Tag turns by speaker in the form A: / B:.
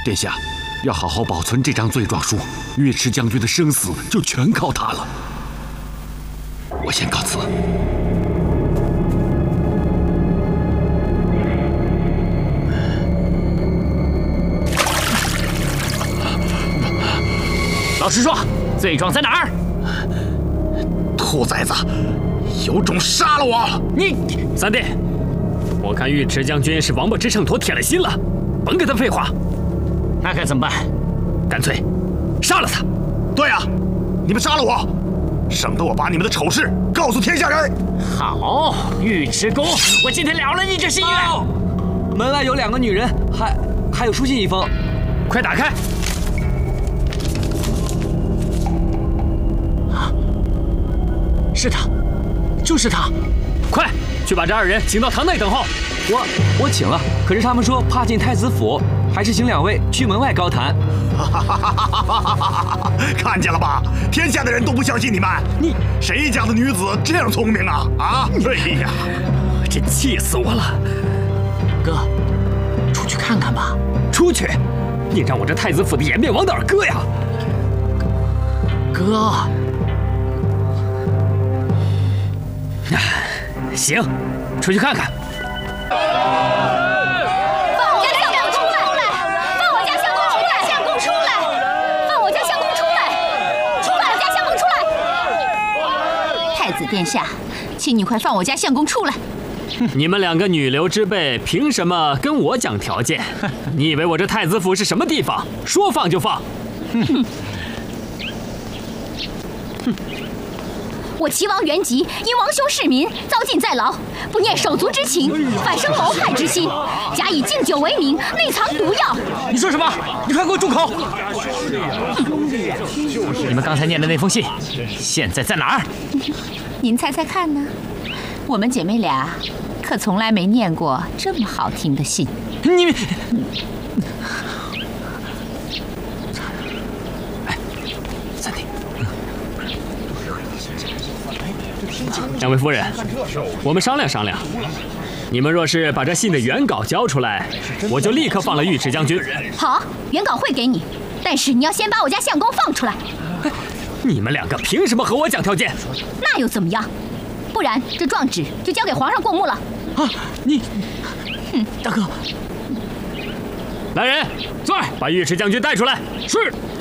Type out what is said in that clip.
A: 殿下，要好好保存这张罪状书，尉迟将军的生死就全靠他了。我先告辞。
B: 老实说，罪状在哪儿？
C: 兔崽子，有种杀了我！
B: 你三弟，我看尉迟将军是王八吃秤砣铁了心了，甭跟他废话。那该怎么办？干脆杀了他。
C: 对啊，你们杀了我，省得我把你们的丑事告诉天下人。
B: 好，尉迟恭，我今天了了你这心愿。
D: 门外有2个女人，还有书信一封，
B: 快打开！是他，就是他！快去把这2人请到堂内等候。
D: 我请了，可是他们说怕进太子府，还是请2位去门外高谈。
C: 看见了吧？天下的人都不相信你们。你谁家的女子这样聪明啊？啊！哎呀，
B: 真气死我了！
E: 哥，出去看看吧。
B: 出去？你让我这太子府的颜面往哪儿搁呀？
E: 哥。
B: 行，出去看看。
F: 放我家相公出来！放我家相公出来！相公出来！放我家相公出来！放我家相公出来！太子殿下，请你快放我家相公出来！
B: 你们2个女流之辈，凭什么跟我讲条件？你以为我这太子府是什么地方？说放就放？
F: 我齐王元吉因王兄弑民，遭禁在牢，不念手足之情，反生谋害之心，假以敬酒为名，内藏毒药。
B: 你说什么？你快给我住口！你们刚才念的那封信，现在在哪儿？
F: 您猜猜看呢？我们姐妹俩可从来没念过这么好听的信。
B: 你们，哎，三弟。2位夫人，我们商量商量。你们若是把这信的原稿交出来，我就立刻放了尉迟将军。
F: 好，原稿会给你，但是你要先把我家相公放出来。
B: 你们2个凭什么和我讲条件？
F: 那又怎么样？不然这状纸就交给皇上过目了。
B: 啊，你，大哥，来人，在把尉迟将军带出来。是。